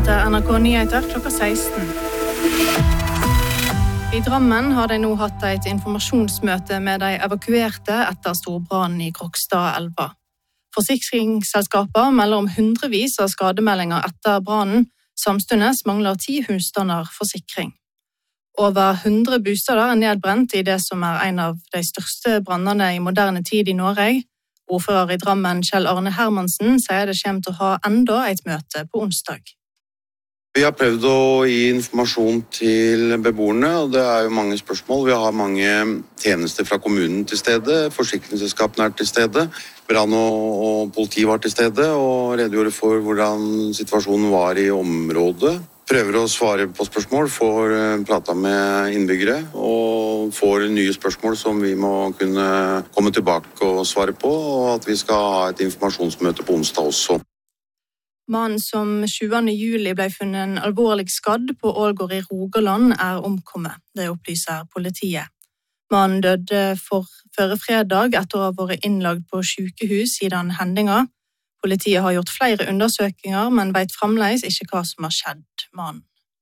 Dette NRK Nyheter klokka 16. I Drammen har de nå hatt et informasjonsmøte med de evakuerte etter storbrannen i Krokstadelva. Forsikringsselskaper melder om hundrevis av skademeldinger etter brannen, samtidig mangler 10 husstander forsikring. Over 100 bostader er nedbrent i det som er en av de største brannene i moderne tid i Norge. Ordfører i Drammen, Kjell Arne Hermansen, sier det kommer til å ha enda et møte på onsdag. Vi har prøvd å gi informasjon til beboerne, og det er jo mange spørsmål. Vi har mange tjenester fra kommunen til stede, forsikringsselskapene er til stede, brann og politi var til stede og redegjorde for hvordan situasjonen var i området. Prøver å svare på spørsmål, får prata med innbyggere og får nye spørsmål som vi må kunne komme tilbake og svare på, og at vi skal ha et informasjonsmøte på onsdag også. Mannen som 20. juli ble funnet alvorlig skadd på Ålgård i Rogaland er omkommet, det opplyser politiet. Mannen døde før fredag etter å ha vært innlagt på sykehus i den hendinga. Politiet har gjort flere undersøkelser, men vet fremdeles ikke hva som har skjedd mannen.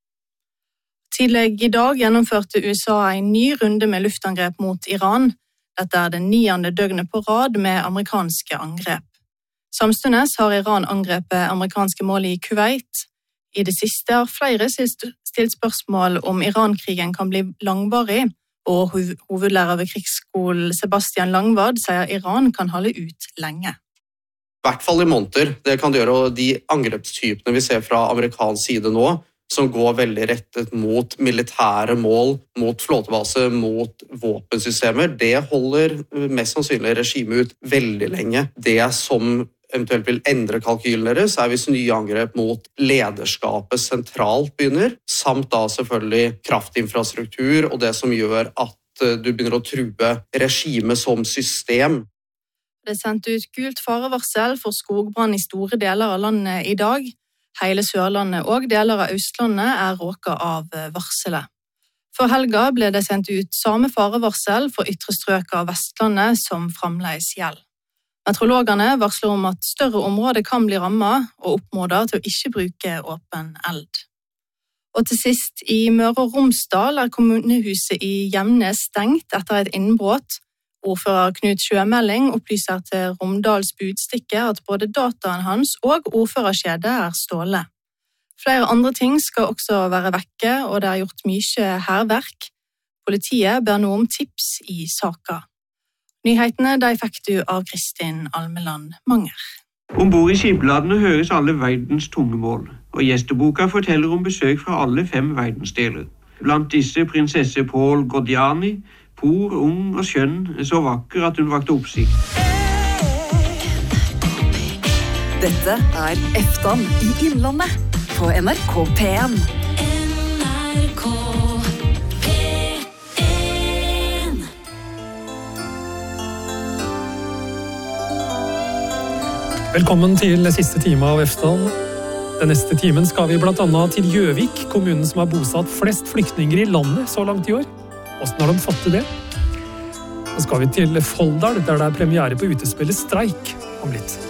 Tidlig i dag gjennomførte USA en ny runde med luftangrep mot Iran. Dette er det 9. døgnet på rad med amerikanske angrep. Samtidig har Iran angrepet amerikanske mål i Kuwait. I det siste har flere stilt spørsmål om Iran-krigen kan bli langvarig, og hovedlærer ved krigsskolen Sebastian Langvad sier Iran kan holde ut lenge. I hvert fall i måneder. Det kan gjøre, og de angrepstypene vi ser fra amerikansk side nå, som går veldig rettet mot militære mål, mot flåtebase, mot våpensystemer, det holder mest sannsynlig regimet ut veldig lenge. Det som eventuelt vil endre kalkylen deres, er hvis nye angrep mot lederskapet sentralt begynner, samt da selvfølgelig kraftinfrastruktur og det som gjør at du begynner å true regimet som system. Det er sendt ut gult farevarsel for skogbrann i store deler av landet i dag. Hele Sørlandet og deler av Østlandet er råket av varselet. For helga ble det sendt ut samme farevarsel for ytre strøk av Vestlandet som fremdeles gjelder. Meteorologene varsler om at større områder kan bli rammet og oppfordrer til å ikke bruke åpen eld. Og til sist, i Møre og Romsdal er kommunehuset i Gjemnes stengt etter et innbrudd. Ordfører Knut Sjømeling opplyser til Romdals Budstikke at både dataen hans og ordførerskjedet er stålet. Flere andre ting skal også være vekke, og det er gjort mye hærverk. Politiet ber nå om tips i saka. Nyhetene de fikk du av Kristin Almeland Manger. Ombord i skipladene høres alle verdens tungemål, og gjesteboka forteller om besøk fra alle 5 verdensdeler. Blant disse prinsesse Paul Gordiani, Por, ung og skjønn, så vakker at hun vakte oppsikt. Dette er Eftan i Innlandet på NRK P1. NRK P1. Velkommen til siste time av Eftan. Den neste timen skal vi blant annet til Gjøvik, kommunen som har bosatt flest flyktninger i landet så langt i år. Hvordan har de fått til det? Så skal vi til Folldal, der det er premiere på utespillet Streik om litt.